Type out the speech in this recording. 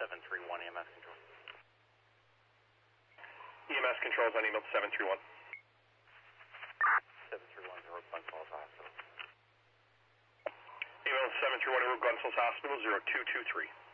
731 EMS control. EMS controls on email 731. 731 to Gun Falls Hospital. Email 731 to Gun Falls Hospital 0223.